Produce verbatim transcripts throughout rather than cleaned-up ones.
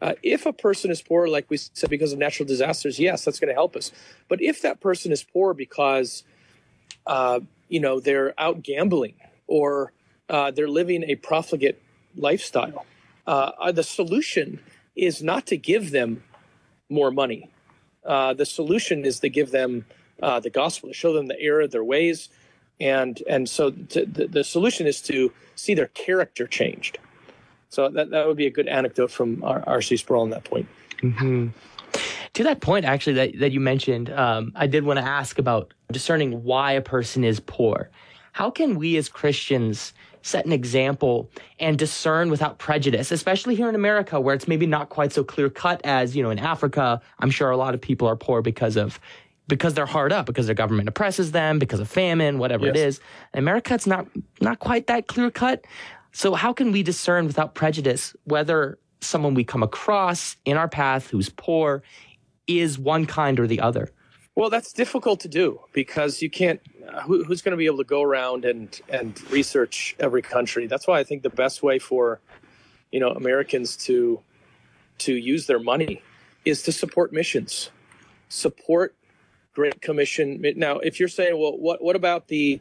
Uh, if a person is poor, like we said, because of natural disasters, yes, that's going to help us. But if that person is poor because, uh, you know, they're out gambling or uh, they're living a profligate lifestyle, uh, the solution is not to give them more money. Uh, the solution is to give them uh, the gospel, to show them the error of their ways. And and so to, the, the solution is to see their character changed. So that, that would be a good anecdote from R C Sproul on that point. Mm-hmm. To that point, actually, that, that you mentioned, um, I did want to ask about discerning why a person is poor. How can we as Christians set an example and discern without prejudice, especially here in America, where it's maybe not quite so clear-cut as, you know, in Africa? I'm sure a lot of people are poor because of because they're hard up, because their government oppresses them, because of famine, whatever yes. it is. In America, it's not not quite that clear-cut. So how can we discern without prejudice whether someone we come across in our path who's poor is one kind or the other? Well, that's difficult to do because you can't, uh, who, who's going to be able to go around and, and research every country? That's why I think the best way for, you know, Americans to, to use their money is to support missions, support Great Commission. Now, if you're saying, well, what, what about the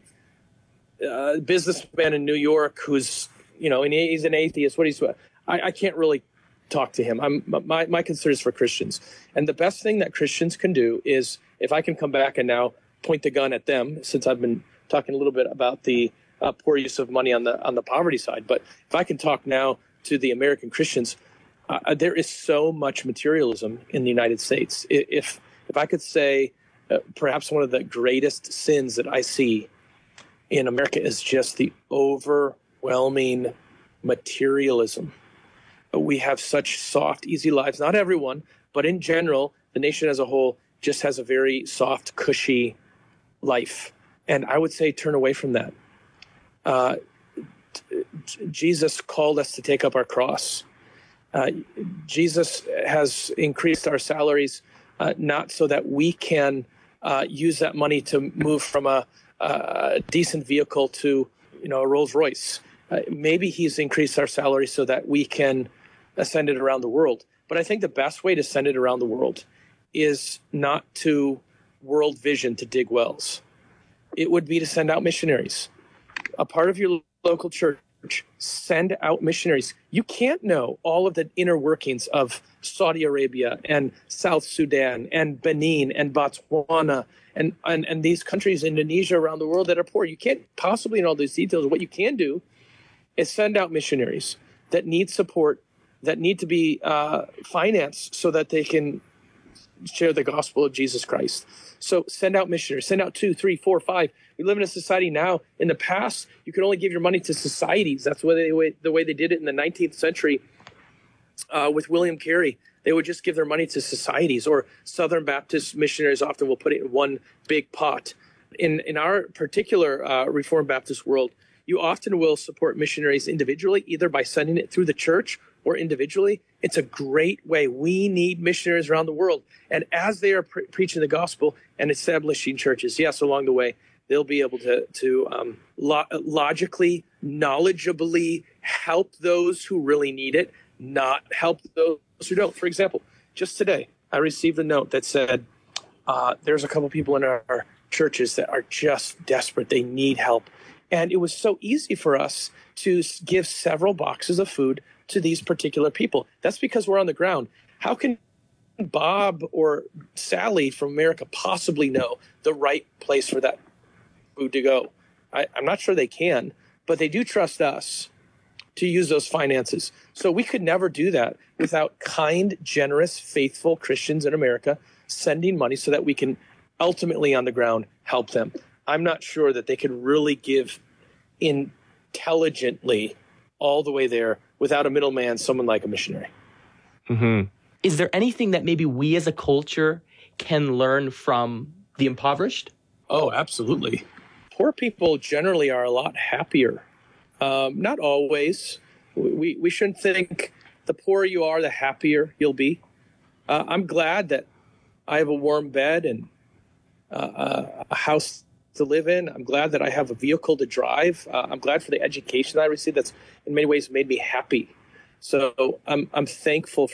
uh, businessman in New York who's, you know, and he's an atheist, what he's, I, I can't really talk to him. I'm my, my concern is for Christians. And the best thing that Christians can do is, if I can come back and now point the gun at them, since I've been talking a little bit about the uh, poor use of money on the on the poverty side, but if I can talk now to the American Christians, uh, there is so much materialism in the United States. If if I could say uh, perhaps one of the greatest sins that I see in America is just the overwhelming materialism. We have such soft, easy lives. Not everyone, but in general, the nation as a whole just has a very soft, cushy life. And I would say turn away from that. Uh, t- Jesus called us to take up our cross. Uh, Jesus has increased our salaries, uh, not so that we can uh, use that money to move from a, a decent vehicle to, you know, a Rolls Royce. Uh, maybe he's increased our salary so that we can send it around the world. But I think the best way to send it around the world is not to World Vision to dig wells. It would be to send out missionaries. A part of your local church, send out missionaries. You can't know all of the inner workings of Saudi Arabia and South Sudan and Benin and Botswana and, and, and these countries, Indonesia, around the world that are poor. You can't possibly know all these details. What you can do is send out missionaries that need support, that need to be uh, financed so that they can share the gospel of Jesus Christ. So send out missionaries, send out two, three, four, five. We live in a society now. In the past, you could only give your money to societies. That's the way, the way they did it in the nineteenth century uh, with William Carey. They would just give their money to societies, or Southern Baptist missionaries often will put it in one big pot. In, in our particular uh, Reformed Baptist world, you often will support missionaries individually, either by sending it through the church or individually. It's a great way. We need missionaries around the world. And as they are pre- preaching the gospel and establishing churches, yes, along the way, they'll be able to, to um, lo- logically, knowledgeably help those who really need it, not help those who don't. For example, just today, I received a note that said, uh, there's a couple people in our, our churches that are just desperate. They need help. And it was so easy for us to give several boxes of food to these particular people. That's because we're on the ground. How can Bob or Sally from America possibly know the right place for that food to go? I, I'm not sure they can, but they do trust us to use those finances. So we could never do that without kind, generous, faithful Christians in America sending money so that we can ultimately on the ground help them. I'm not sure that they could really give intelligently all the way there without a middleman, someone like a missionary. Mm-hmm. Is there anything that maybe we as a culture can learn from the impoverished? Oh, absolutely. Poor people generally are a lot happier. Um, not always. We, we shouldn't think the poorer you are, the happier you'll be. Uh, I'm glad that I have a warm bed and uh, a house to live in. I'm glad that I have a vehicle to drive. Uh, I'm glad for the education that I received. That's in many ways made me happy. So I'm I'm thankful